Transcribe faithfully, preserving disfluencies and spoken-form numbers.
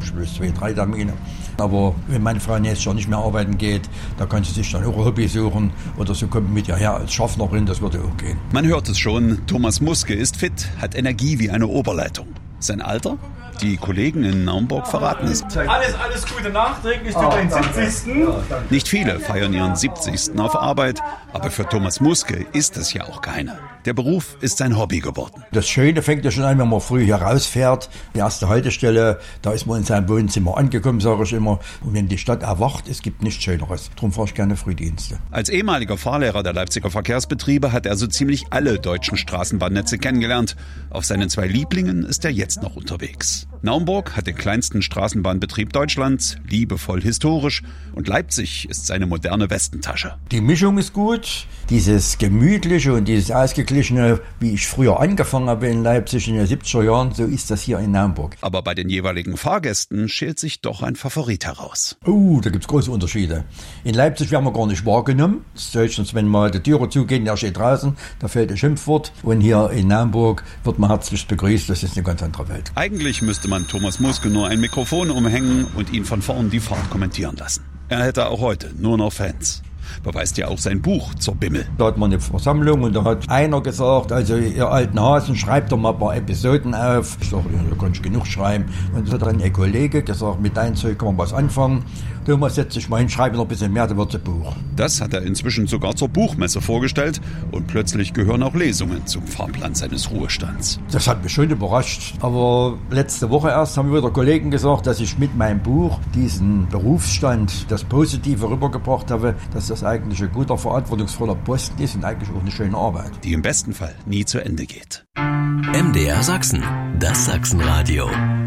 habe ich bloß zwei, drei Termine. Aber wenn meine Frau nächstes Jahr nicht mehr arbeiten geht, da kann sie sich dann auch ein Hobby suchen oder so kommt mit ihr her als Schaffnerin, das würde auch gehen. Man hört es schon, Thomas Muske ist fit, hat Energie wie eine Oberleitung. Sein Alter? Die Kollegen in Naumburg verraten es. Alles, alles Gute nachträglich zu deinen siebzigsten Nicht viele feiern ihren siebzigsten auf Arbeit, aber für Thomas Muske ist es ja auch keine. Der Beruf ist sein Hobby geworden. Das Schöne fängt ja schon an, wenn man früh hier rausfährt. Die erste Haltestelle, da ist man in seinem Wohnzimmer angekommen, sage ich immer. Und wenn die Stadt erwacht, es gibt nichts Schöneres. Darum fahre ich gerne Frühdienste. Als ehemaliger Fahrlehrer der Leipziger Verkehrsbetriebe hat er so ziemlich alle deutschen Straßenbahnnetze kennengelernt. Auf seinen zwei Lieblingen ist er jetzt noch unterwegs. Naumburg hat den kleinsten Straßenbahnbetrieb Deutschlands, liebevoll historisch, und Leipzig ist seine moderne Westentasche. Die Mischung ist gut, dieses Gemütliche und dieses Ausgeglichene, wie ich früher angefangen habe in Leipzig in den siebziger Jahren, so ist das hier in Naumburg. Aber bei den jeweiligen Fahrgästen schält sich doch ein Favorit heraus. Oh, da gibt's große Unterschiede. In Leipzig werden wir gar nicht wahrgenommen. Höchstens, wenn mal die Türe zugehen, der steht draußen, da fällt ein Schimpfwort. Und hier in Naumburg wird man herzlich begrüßt, das ist eine ganz andere Welt. Eigentlich müsste man Thomas Muske nur ein Mikrofon umhängen und ihn von vorn die Fahrt kommentieren lassen. Er hätte auch heute nur noch Fans. Beweist ja auch sein Buch zur Bimmel. Da hat man eine Versammlung und da hat einer gesagt, also ihr alten Hasen, schreibt doch mal ein paar Episoden auf. Ich sage, da kann ich genug schreiben. Und da hat dann ein Kollege gesagt, mit deinem Zeug kann man was anfangen. Thomas, setz dich mal hin, schreibe noch ein bisschen mehr, dann wird es ein Buch. Das hat er inzwischen sogar zur Buchmesse vorgestellt und plötzlich gehören auch Lesungen zum Fahrplan seines Ruhestands. Das hat mich schon überrascht. Aber letzte Woche erst haben wieder Kollegen gesagt, dass ich mit meinem Buch diesen Berufsstand, das Positive rübergebracht habe, dass das eigentlich ein guter, verantwortungsvoller Posten ist und eigentlich auch eine schöne Arbeit. Die im besten Fall nie zu Ende geht. M D R Sachsen, das Sachsenradio.